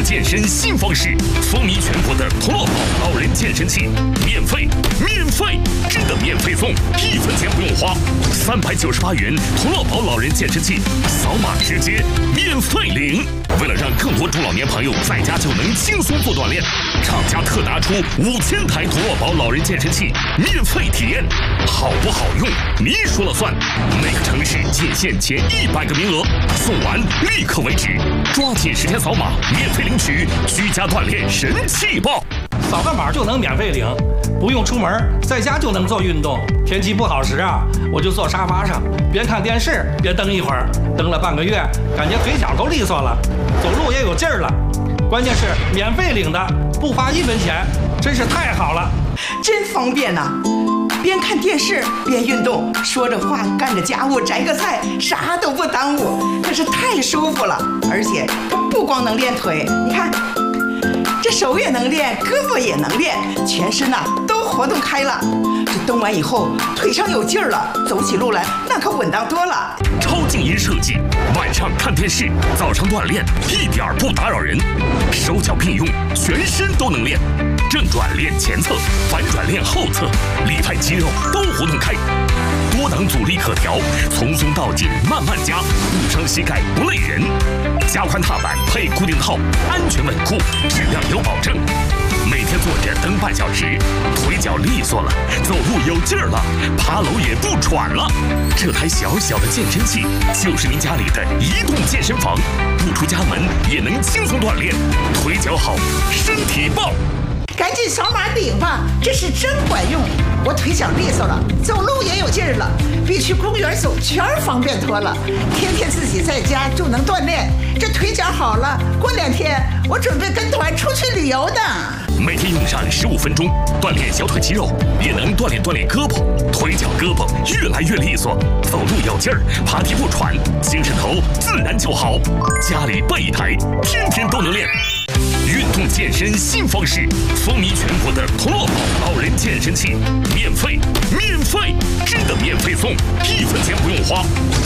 健身新方式，风靡全国的童乐宝老人健身器，免费，真的免费送，1分钱不用花，398元童乐宝老人健身器，扫码直接免费领。为了让更多中老年朋友在家就能轻松做锻炼，厂家特拿出5000台童乐宝老人健身器免费体验，好不好用你说了算。每个城市仅限前100个名额，送完立刻为止，抓紧时间扫码免费领取居家锻炼神器包。 扫个码就能免费领，不用出门，在家就能做运动。天气不好时啊，我就坐沙发上，边看电视边蹬一会儿，蹬了半个月，感觉腿脚都利索了，走路也有劲儿了。关键是免费领的，不花1分钱，真是太好了， 真方便呐！边看电视边运动，说着话干着家务，摘个菜，啥都不耽误，可是太舒服了。而且不光能练腿，你看。这手也能练，胳膊也能练，全身呐都活动开了。这蹬完以后，腿上有劲儿了，走起路来那可稳当多了。 超静音设计，晚上看电视，早上锻炼，一点不打扰人。手脚并用，全身都能练。正转练前侧，反转练后侧，里外肌肉都活动开。多档阻力可调，从松到紧慢慢加，不伤膝盖不累人。加宽踏板配固定套，安全稳固，质量有保证。每天坐着蹬半小时，腿脚利索了，走路有劲儿了，爬楼也不喘了。这台小小的健身器就是您家里的移动健身房，不出家门也能轻松锻炼，腿脚好，身体棒。 赶紧扫码领吧，这是真管用！我腿脚利索了，走路也有劲儿了，比去公园走圈方便多了。天天自己在家就能锻炼，这腿脚好了，过2天我准备跟团出去旅游呢。 每天用上15分钟，锻炼小腿肌肉，也能锻炼胳膊，腿脚胳膊越来越利索，走路有劲儿，爬地不喘，精神头自然就好。家里备一台，天天都能练。运动健身新方式，风靡全国的童乐宝老人健身器，免费，真的免费送，1分钱不用花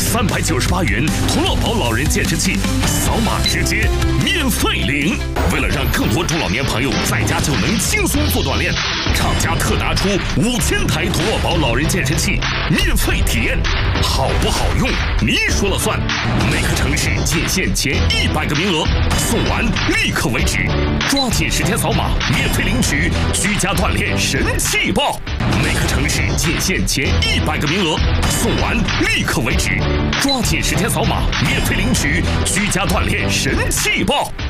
，398元童乐宝老人健身器，扫码直接免费领。为了让更多中老年朋友在家就能轻松做锻炼，厂家特拿出5000台童乐宝老人健身器免费体验，好不好用你说了算。每个城市仅限前100个名额，送完立刻为止，抓紧时间扫码免费领取居家锻炼神器包。每个城市仅限前100个名额，送完立刻为止，抓紧时间扫码免费领取居家锻炼神器包。